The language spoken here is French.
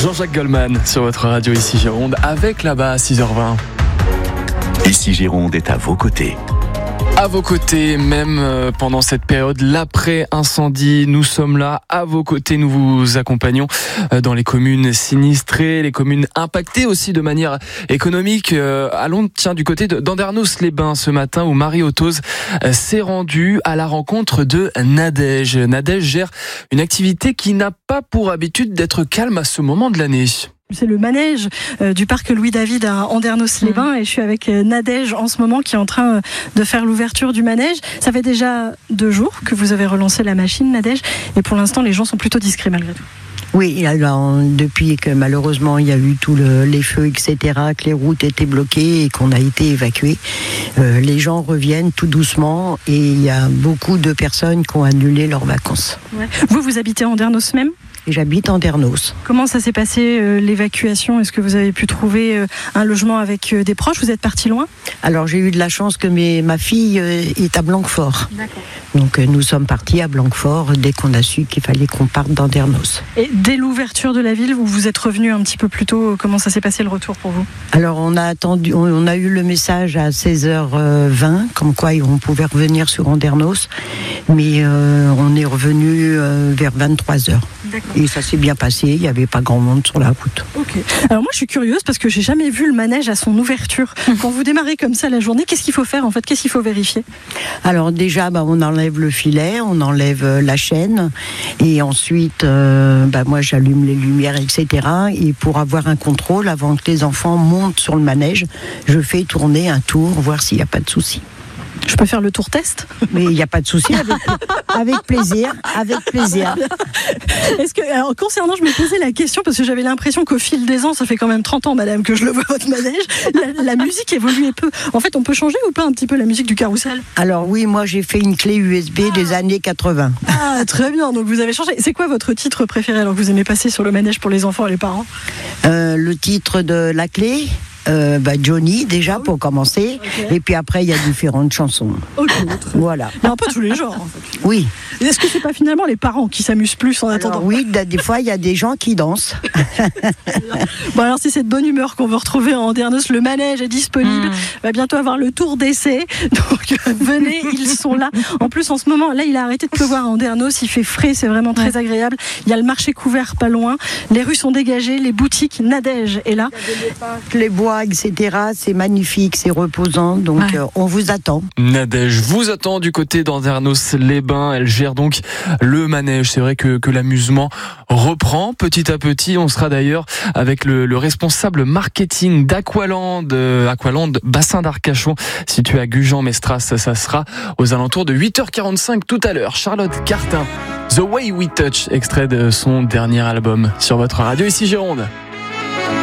Jean-Jacques Goldman sur votre radio ici Gironde avec là-bas à 6h20. Ici Gironde est à vos côtés. À vos côtés, même pendant cette période, l'après-incendie, nous sommes là, à vos côtés, nous vous accompagnons dans les communes sinistrées, les communes impactées aussi de manière économique. Allons, du côté d'Andernos-les-Bains ce matin où Marie Ottoz s'est rendue à la rencontre de Nadège. Nadège gère une activité qui n'a pas pour habitude d'être calme à ce moment de l'année. C'est le manège du parc Louis-David à Andernos-les-Bains et je suis avec Nadège en ce moment qui est en train de faire l'ouverture du manège. Ça fait déjà 2 jours que vous avez relancé la machine, Nadège, et pour l'instant les gens sont plutôt discrets malgré tout. Oui, alors, depuis que malheureusement il y a eu tous les feux, etc., que les routes étaient bloquées et qu'on a été évacués, les gens reviennent tout doucement et il y a beaucoup de personnes qui ont annulé leurs vacances. Ouais. Vous habitez à Andernos même ? J'habite en Andernos. Comment ça s'est passé l'évacuation ? Est-ce que vous avez pu trouver un logement avec des proches ? Vous êtes parti loin ? Alors j'ai eu de la chance que ma fille est à Blanquefort. D'accord. Donc nous sommes partis à Blanquefort dès qu'on a su qu'il fallait qu'on parte d'Andernos. Et dès l'ouverture de la ville, vous êtes revenu un petit peu plus tôt. Comment ça s'est passé le retour pour vous ? Alors on a eu le message à 16h20, comme quoi on pouvait revenir sur Andernos, mais on est revenu vers 23h. D'accord. Et ça s'est bien passé, il n'y avait pas grand monde sur la route. Ok. Alors moi je suis curieuse parce que j'ai jamais vu le manège à son ouverture. Quand vous démarrez comme ça la journée, qu'est-ce qu'il faut faire en fait ? Qu'est-ce qu'il faut vérifier ? Alors déjà, on enlève le filet, on enlève la chaîne et ensuite, moi j'allume les lumières, etc. Et pour avoir un contrôle, avant que les enfants montent sur le manège, je fais tourner un tour, voir s'il n'y a pas de souci. Je peux faire le tour test ? Mais il n'y a pas de souci, avec plaisir. Alors, concernant, je me posais la question parce que j'avais l'impression qu'au fil des ans, ça fait quand même 30 ans, madame, que je le vois votre manège, la musique évoluait peu. En fait, on peut changer ou pas un petit peu la musique du carrousel ? Alors oui, moi j'ai fait une clé USB des années 80. Ah, très bien, donc vous avez changé. C'est quoi votre titre préféré alors que vous aimez passer sur le manège pour les enfants et les parents ? Le titre de la clé Johnny déjà pour commencer, okay. Et puis après il y a différentes chansons. Ok, voilà. Mais un peu tous les genres. En fait. Oui. Est-ce que c'est pas finalement les parents qui s'amusent plus en attendant ? Oui, des fois il y a des gens qui dansent. Bon alors c'est cette bonne humeur qu'on veut retrouver en Andernos. Le manège est disponible. Va bientôt avoir le tour d'essai. Donc venez, ils sont là. En plus en ce moment, là il a arrêté de pleuvoir à Andernos. Il fait frais, c'est vraiment très agréable. Il y a le marché couvert pas loin. Les rues sont dégagées, les boutiques. Nadège est là. Les bois, etc. C'est magnifique, c'est reposant, donc on vous attend. Nadège vous attend du côté d'Andernos-les-Bains. Elle gère donc le manège. C'est vrai que l'amusement reprend petit à petit. On sera d'ailleurs avec le responsable marketing d'Aqualand, bassin d'Arcachon, situé à Gujan-Mestras. Ça sera aux alentours de 8h45 tout à l'heure. Charlotte Cartin, The Way We Touch, extrait de son dernier album sur votre radio ici Gironde.